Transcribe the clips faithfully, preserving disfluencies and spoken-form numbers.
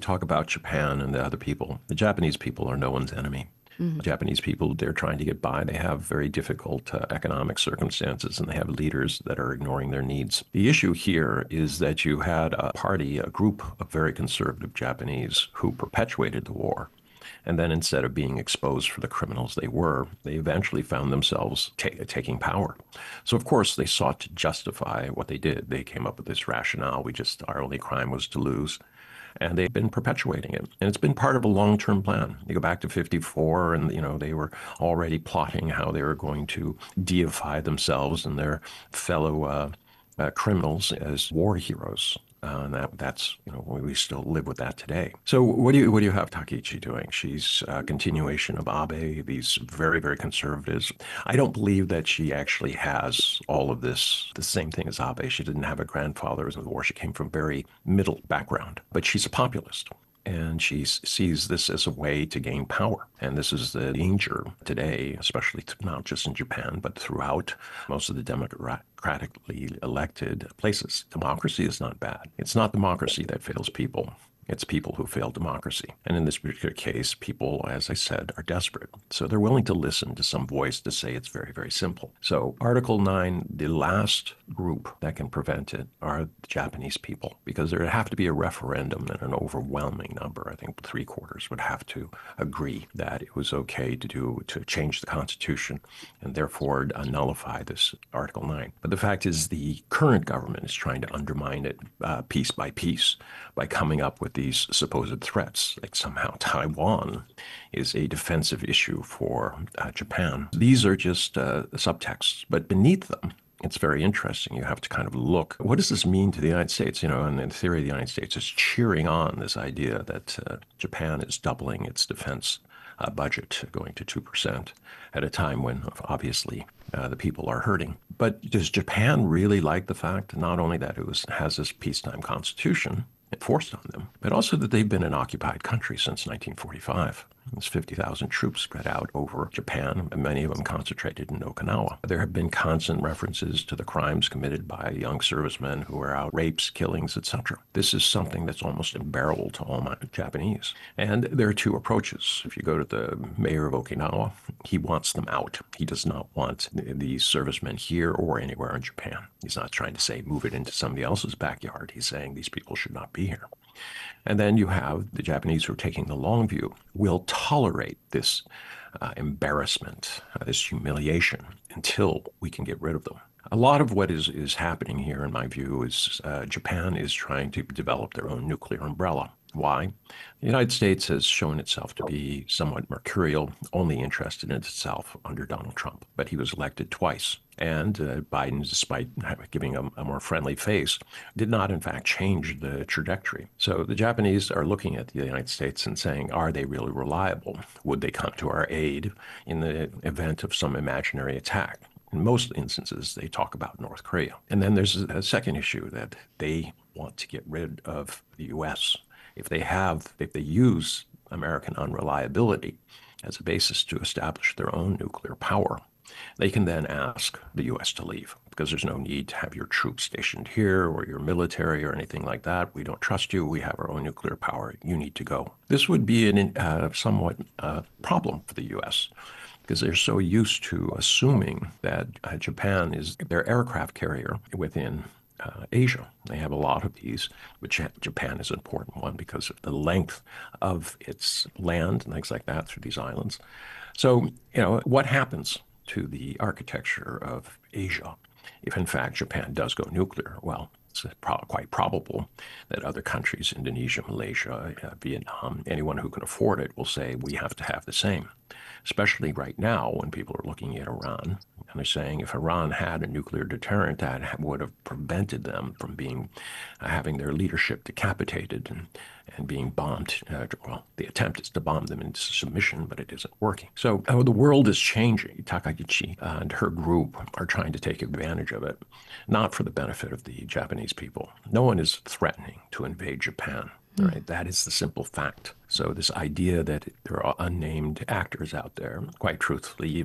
talk about Japan and the other people, the Japanese people are no one's enemy. Hmm. Japanese people, they're trying to get by. They have very difficult uh, economic circumstances, and they have leaders that are ignoring their needs. The issue here is that you had a party, a group of very conservative Japanese who perpetuated the war. And then instead of being exposed for the criminals they were, they eventually found themselves ta taking power. So, of course, they sought to justify what they did. They came up with this rationale. We just, our only crime was to lose. And they've been perpetuating it. And it's been part of a long-term plan. You go back to fifty-four, and, you know, they were already plotting how they were going to deify themselves and their fellow uh, uh, criminals as war heroes. Uh, and that, that's, you know, we still live with that today. So what do you what do you have Takechi doing? She's a continuation of Abe, these very, very conservatives. I don't believe that she actually has all of this, the same thing as Abe. She didn't have a grandfather who was in the war. She came from a very middle background, but she's a populist. And she sees this as a way to gain power. And this is the danger today, especially not just in Japan, but throughout most of the democratically elected places. Democracy is not bad. It's not democracy that fails people. It's people who fail democracy. And in this particular case, people, as I said, are desperate. So they're willing to listen to some voice to say it's very, very simple. So Article nine, the last group that can prevent it are the Japanese people, because there would have to be a referendum and an overwhelming number, I think three quarters, would have to agree that it was okay to do to change the Constitution and therefore uh, nullify this Article nine. But the fact is the current government is trying to undermine it uh, piece by piece by coming up with these supposed threats, like somehow Taiwan is a defensive issue for uh, Japan. These are just uh, subtexts, but beneath them, it's very interesting. You have to kind of look, what does this mean to the United States? You know, and in theory, the United States is cheering on this idea that uh, Japan is doubling its defense uh, budget, going to two percent at a time when obviously uh, the people are hurting. But does Japan really like the fact not only that it was, has this peacetime constitution enforced on them, but also that they've been an occupied country since nineteen forty-five. There's fifty thousand troops spread out over Japan, and many of them concentrated in Okinawa. There have been constant references to the crimes committed by young servicemen who were out, rapes, killings, et cetera. This is something that's almost unbearable to all my Japanese. And there are two approaches. If you go to the mayor of Okinawa, he wants them out. He does not want these servicemen here or anywhere in Japan. He's not trying to say move it into somebody else's backyard. He's saying these people should not be here. And then you have the Japanese who are taking the long view, will tolerate this uh, embarrassment, uh, this humiliation until we can get rid of them. A lot of what is, is happening here, in my view, is uh, Japan is trying to develop their own nuclear umbrella. Why? The United States has shown itself to be somewhat mercurial, only interested in itself under Donald Trump. But he was elected twice. And uh, Biden, despite giving a, a more friendly face, did not, in fact, change the trajectory. So the Japanese are looking at the United States and saying, are they really reliable? Would they come to our aid in the event of some imaginary attack? In most instances, they talk about North Korea. And then there's a second issue that they want to get rid of the U S. If they have, if they use American unreliability as a basis to establish their own nuclear power, they can then ask the U S to leave, because there's no need to have your troops stationed here or your military or anything like that. We don't trust you. We have our own nuclear power. You need to go. This would be a uh, somewhat uh, problem for the U S, because they're so used to assuming that uh, Japan is their aircraft carrier within Uh, Asia. They have a lot of these, but Japan is an important one because of the length of its land and things like that through these islands. So, you know, what happens to the architecture of Asia if, in fact, Japan does go nuclear? Well, it's pro- quite probable that other countries, Indonesia, Malaysia, uh, Vietnam, anyone who can afford it will say we have to have the same, especially right now when people are looking at Iran. And they're saying if Iran had a nuclear deterrent, that would have prevented them from being uh, having their leadership decapitated and, and being bombed. Uh, well, the attempt is to bomb them into submission, but it isn't working. So uh, the world is changing. Takaichi and her group are trying to take advantage of it, not for the benefit of the Japanese people. No one is threatening to invade Japan. Right? That is the simple fact. So this idea that there are unnamed actors out there, quite truthfully, even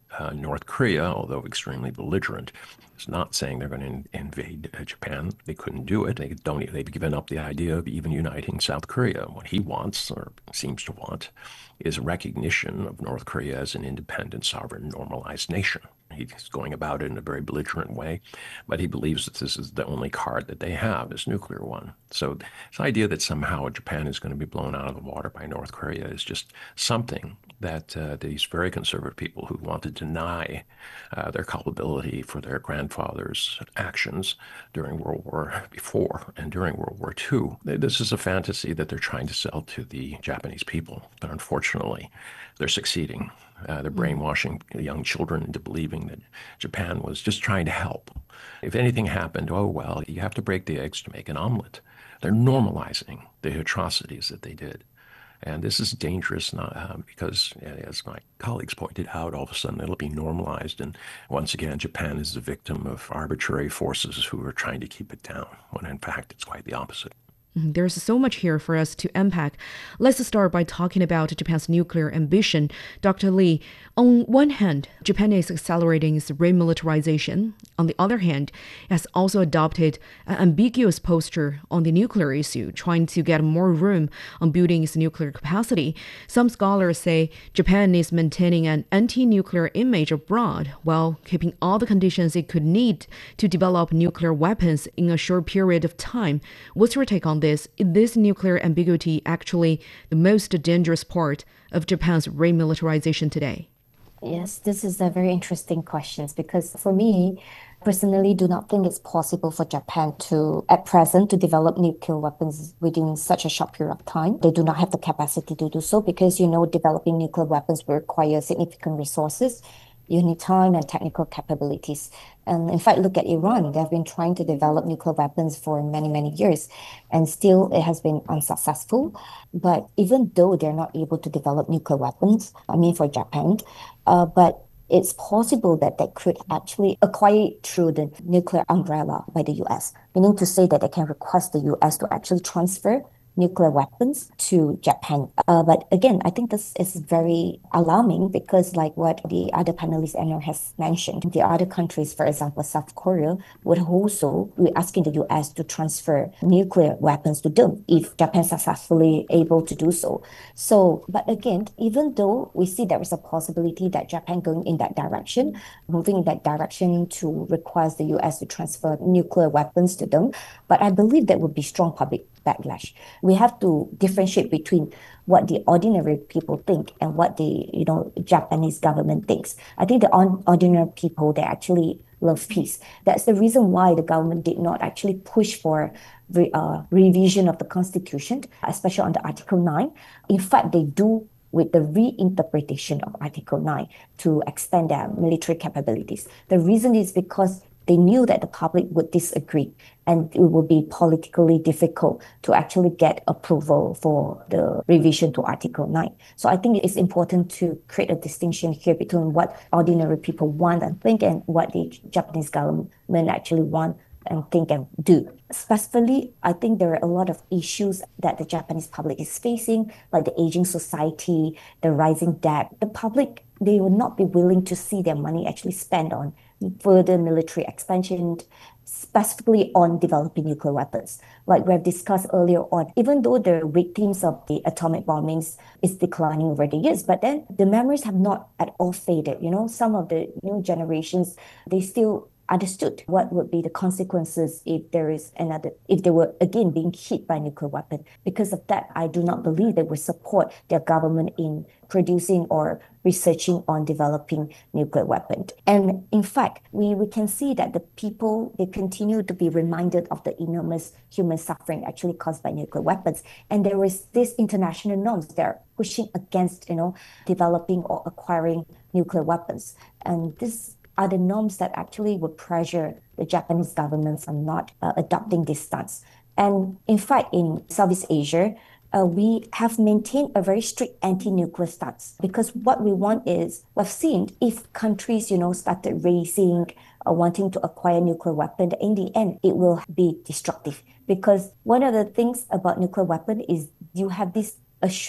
Uh, North Korea, although extremely belligerent, is not saying they're going to in- invade uh, Japan. They couldn't do it. They don't. They've given up the idea of even uniting South Korea. What he wants, or seems to want, is recognition of North Korea as an independent, sovereign, normalized nation. He's going about it in a very belligerent way, but he believes that this is the only card that they have, this nuclear one. So this idea that somehow Japan is going to be blown out of the water by North Korea is just something that uh, these very conservative people who want to deny uh, their culpability for their grandfather's actions during World War before and during World War Two. This is a fantasy that they're trying to sell to the Japanese people, but unfortunately, they're succeeding. Uh, they're brainwashing young children into believing that Japan was just trying to help. If anything happened, oh, well, you have to break the eggs to make an omelet. They're normalizing the atrocities that they did. And this is dangerous not, uh, because, as my colleagues pointed out, all of a sudden it'll be normalized. And once again, Japan is the victim of arbitrary forces who are trying to keep it down, when in fact it's quite the opposite. There's so much here for us to unpack. Let's start by talking about Japan's nuclear ambition. Doctor Lee, on one hand, Japan is accelerating its remilitarization. On the other hand, it has also adopted an ambiguous posture on the nuclear issue, trying to get more room on building its nuclear capacity. Some scholars say Japan is maintaining an anti-nuclear image abroad while keeping all the conditions it could need to develop nuclear weapons in a short period of time. What's your take on this? Is this nuclear ambiguity actually the most dangerous part of Japan's remilitarization today? Yes, this is a very interesting question because for me, personally, do not think it's possible for Japan to, at present, to develop nuclear weapons within such a short period of time. They do not have the capacity to do so because, you know, developing nuclear weapons will require significant resources. You need time and technical capabilities. And in fact, look at Iran. They have been trying to develop nuclear weapons for many, many years, and still it has been unsuccessful. But even though they're not able to develop nuclear weapons, I mean for Japan, uh, but it's possible that they could actually acquire it through the nuclear umbrella by the U S, meaning to say that they can request the U S to actually transfer nuclear weapons to Japan. Uh, but again, I think this is very alarming because like what the other panelist Anna has mentioned, the other countries, for example, South Korea, would also be asking the U S to transfer nuclear weapons to them if Japan successfully able to do so. So, but again, even though we see there is a possibility that Japan going in that direction, moving in that direction to request the U S to transfer nuclear weapons to them, but I believe that would be strong public backlash. We have to differentiate between what the ordinary people think and what the, you know, Japanese government thinks. I think the ordinary people, they actually love peace. That's the reason why the government did not actually push for re, uh, revision of the constitution, especially on the Article nine. In fact, they do with the reinterpretation of Article nine to extend their military capabilities. The reason is because they knew that the public would disagree and it would be politically difficult to actually get approval for the revision to Article nine. So I think it's important to create a distinction here between what ordinary people want and think and what the Japanese government actually want and think and do. Specifically, I think there are a lot of issues that the Japanese public is facing, like the aging society, the rising debt. The public, they will not be willing to see their money actually spent on further military expansion, specifically on developing nuclear weapons. Like we have discussed earlier on, even though the victims of the atomic bombings is declining over the years, but then the memories have not at all faded. You know, some of the new generations, they still understood what would be the consequences if there is another, if they were again being hit by a nuclear weapon. Because of that, I do not believe they would support their government in producing or researching on developing nuclear weapons. And in fact, we, we can see that the people, they continue to be reminded of the enormous human suffering actually caused by nuclear weapons. And there is this international norms that are pushing against, you know, developing or acquiring nuclear weapons. And this are the norms that actually would pressure the Japanese government from not uh, adopting this stance. And in fact, in Southeast Asia, uh, we have maintained a very strict anti-nuclear stance because what we want is, we've seen if countries, you know, started raising or wanting to acquire nuclear weapon, in the end, it will be destructive. Because one of the things about nuclear weapon is you have this assured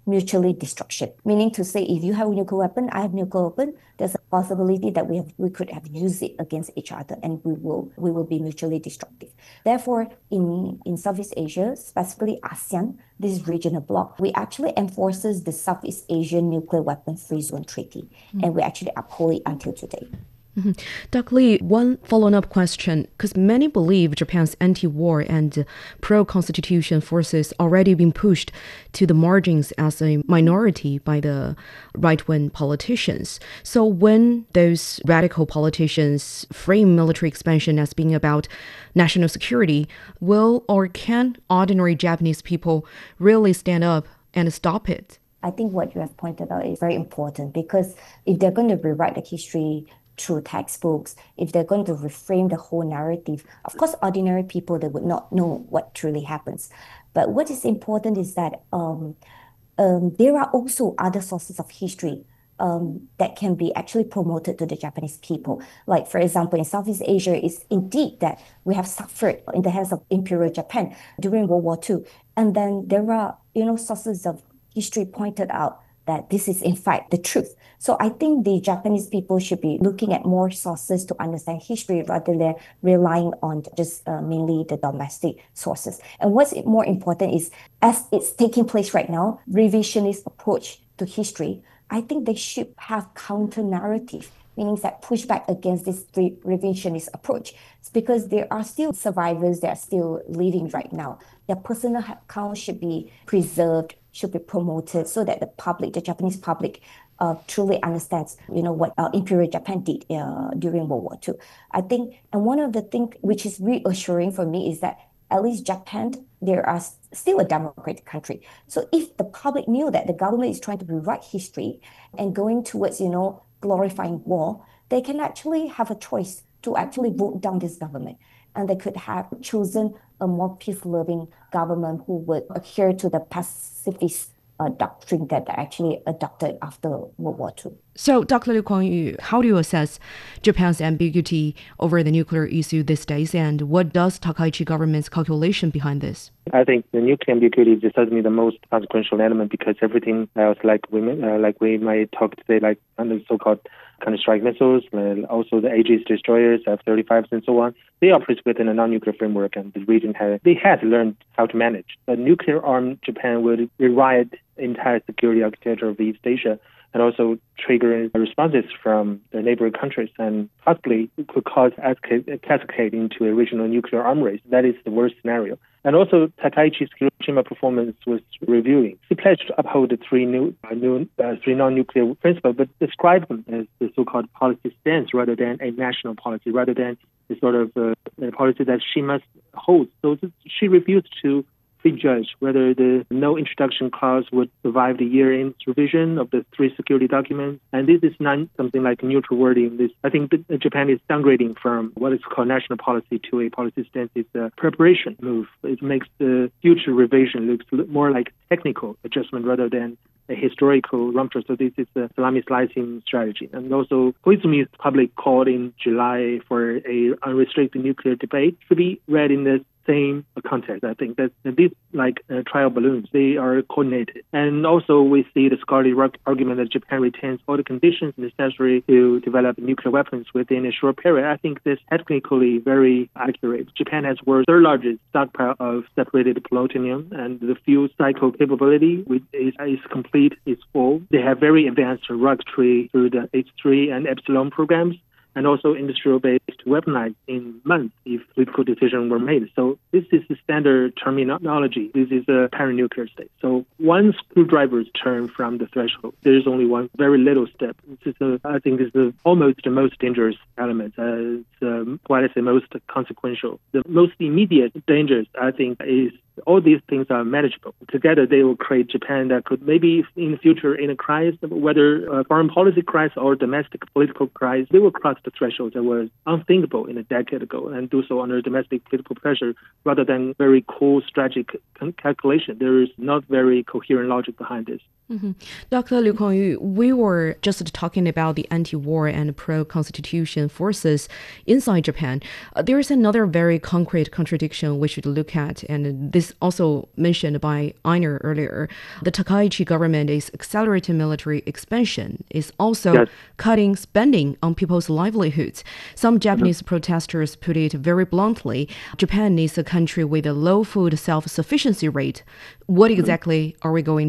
mutually destruction. Meaning to say, if you have a nuclear weapon, I have a nuclear weapon, there's a possibility that we have we could have used it against each other, and we will we will be mutually destructive. Therefore, in, in Southeast Asia, specifically ASEAN, this regional bloc, we actually enforces the Southeast Asian Nuclear Weapon Free Zone Treaty, mm. and we actually uphold it until today. Mm-hmm. Doctor Lee, one follow-up question, because many believe Japan's anti-war and pro-constitution forces already been pushed to the margins as a minority by the right-wing politicians. So when those radical politicians frame military expansion as being about national security, will or can ordinary Japanese people really stand up and stop it? I think what you have pointed out is very important, because if they're going to rewrite the history through textbooks, if they're going to reframe the whole narrative, of course, ordinary people, they would not know what truly happens. But what is important is that um, um, there are also other sources of history um, that can be actually promoted to the Japanese people. Like, for example, in Southeast Asia, it's indeed that we have suffered in the hands of Imperial Japan during World War Two. And then there are, you know, sources of history pointed out that this is in fact the truth. So I think the Japanese people should be looking at more sources to understand history rather than relying on just uh, mainly the domestic sources. And what's more important is, as it's taking place right now, revisionist approach to history, I think they should have counter narrative, meaning that push back against this revisionist approach. It's because there are still survivors that are still living right now. Their personal accounts should be preserved, should be promoted, so that the public, the Japanese public, uh, truly understands, you know, what uh, Imperial Japan did uh, during World War Two. I think, and one of the things which is reassuring for me is that at least Japan, there are still a democratic country. So if the public knew that the government is trying to rewrite history and going towards, you know, glorifying war, they can actually have a choice to actually vote down this government. And they could have chosen a more peace-loving government who would adhere to the pacifist uh, doctrine that they actually adopted after World War Two. So, Doctor Liu Kuang-yu, how do you assess Japan's ambiguity over the nuclear issue these days, and what does Takaichi government's calculation behind this? I think the nuclear ambiguity is certainly the most consequential element, because everything else, like we uh, like we might talk today, like under so-called counter-strike missiles, uh, also the Aegis destroyers, F thirty-fives, and so on, they operate within a non-nuclear framework, and the region has they had learned how to manage. A nuclear-armed Japan would rewrite the entire security architecture of East Asia, and also trigger responses from the neighboring countries, and possibly could cause a cascade into a regional nuclear arms race. That is the worst scenario. And also, Takaichi's Hiroshima performance was reviewing. He pledged to uphold the three new, uh, new uh, three non-nuclear principles, but described them as the so-called policy stance rather than a national policy, rather than the sort of uh, policy that she must hold. So she refused to prejudge whether the no introduction clause would survive the year-end revision of the three security documents. And this is not something like neutral wording. This, I think that Japan is downgrading from what is called national policy to a policy stance. It's a preparation move. It makes the future revision look more like technical adjustment rather than a historical rupture. So this is a salami slicing strategy. And also, Koizumi's public call in July for a unrestricted nuclear debate should be read in the same context. I think that these like uh, trial balloons, they are coordinated. And also we see the scholarly argument that Japan retains all the conditions necessary to develop nuclear weapons within a short period. I think this is technically very accurate. Japan has world's third largest stockpile of separated plutonium, and the fuel cycle capability which is, is complete, is full. They have very advanced rocketry through the H three and Epsilon programs, and also industrial-based weaponized in months if political decisions were made. So this is the standard terminology. This is a paranuclear state. So once screwdrivers turn from the threshold, there is only one very little step. This is a, I think this is almost the most dangerous element. Uh, it's um, what is the most consequential. The most immediate dangers, I think, is all these things are manageable. Together, they will create Japan that could maybe in the future, in a crisis, whether a foreign policy crisis or domestic political crisis, they will cross the threshold that was unthinkable in a decade ago and do so under domestic political pressure rather than very cool strategic calculation. There is not very coherent logic behind this. Mm-hmm. Doctor Liu Kuang-yu, we were just talking about the anti-war and pro-constitution forces inside Japan. Uh, there is another very concrete contradiction we should look at, and this as also mentioned by Einar earlier, the Takaichi government is accelerating military expansion, is also Yes. cutting spending on people's livelihoods. Some Japanese mm-hmm. protesters put it very bluntly, Japan is a country with a low food self-sufficiency rate. What exactly mm-hmm. are we going